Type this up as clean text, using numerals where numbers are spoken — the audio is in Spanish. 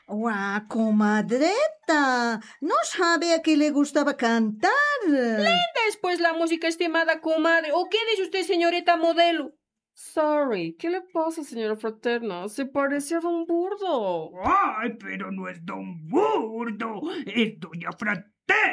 ¡Guau, comadreta! ¿No sabe a qué le gustaba cantar? Después la música, estimada comadre. ¿O qué dice usted, señorita modelo? Sorry, ¿qué le pasa, señora Fraterna? Se parecía a don Burdo. ¡Ay, pero no es don Burdo! ¡Es doña Fraterna!